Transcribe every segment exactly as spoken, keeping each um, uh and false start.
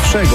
najlepszego.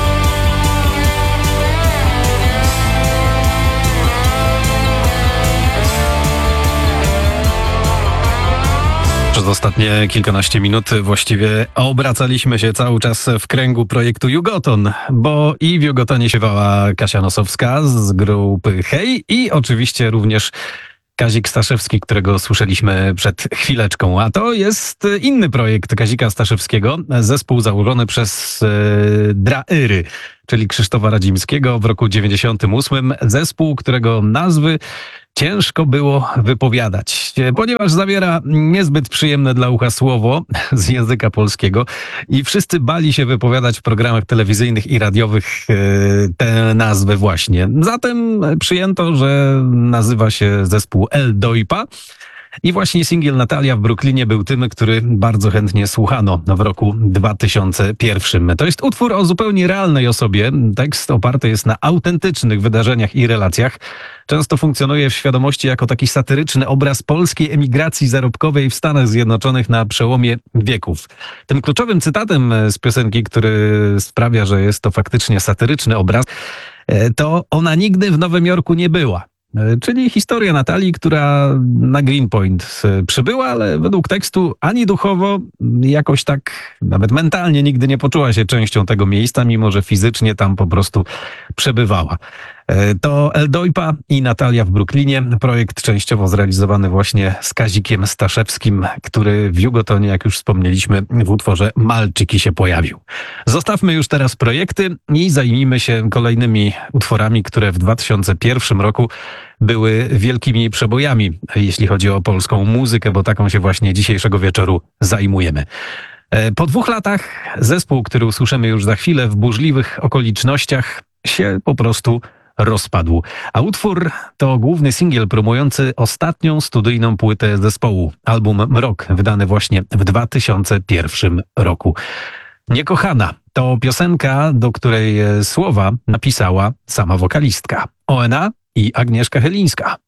Przez ostatnie kilkanaście minut właściwie obracaliśmy się cały czas w kręgu projektu Jugoton, bo i w Jugotonie śpiewała Kasia Nosowska z grupy Hej i oczywiście również Kazik Staszewski, którego słyszeliśmy przed chwileczką. A to jest inny projekt Kazika Staszewskiego, zespół założony przez e, Drairy, czyli Krzysztofa Radzimskiego w roku dziewięćdziesiątym ósmym. Zespół, którego nazwy ciężko było wypowiadać, ponieważ zawiera niezbyt przyjemne dla ucha słowo z języka polskiego i wszyscy bali się wypowiadać w programach telewizyjnych i radiowych e, te nazwy właśnie. Zatem przyjęto, że nazywa się zespół El Dojpa. I właśnie singiel Natalia w Brooklynie był tym, który bardzo chętnie słuchano w roku dwa tysiące pierwszym. To jest utwór o zupełnie realnej osobie. Tekst oparty jest na autentycznych wydarzeniach i relacjach. Często funkcjonuje w świadomości jako taki satyryczny obraz polskiej emigracji zarobkowej w Stanach Zjednoczonych na przełomie wieków. Tym kluczowym cytatem z piosenki, który sprawia, że jest to faktycznie satyryczny obraz, to ona nigdy w Nowym Jorku nie była. Czyli historia Natalii, która na Greenpoint przybyła, ale według tekstu ani duchowo, jakoś tak nawet mentalnie nigdy nie poczuła się częścią tego miejsca, mimo że fizycznie tam po prostu przebywała. To El Dojpa i Natalia w Brooklynie. Projekt częściowo zrealizowany właśnie z Kazikiem Staszewskim, który w Jugotonie, jak już wspomnieliśmy, w utworze Malczyki się pojawił. Zostawmy już teraz projekty i zajmijmy się kolejnymi utworami, które w dwa tysiące pierwszym roku były wielkimi przebojami, jeśli chodzi o polską muzykę, bo taką się właśnie dzisiejszego wieczoru zajmujemy. Po dwóch latach zespół, który usłyszymy już za chwilę, w burzliwych okolicznościach się po prostu rozpadł. A utwór to główny singiel promujący ostatnią studyjną płytę zespołu, album Mrok, wydany właśnie w dwa tysiące pierwszym roku. Niekochana to piosenka, do której słowa napisała sama wokalistka O N A i Agnieszka Chylińska.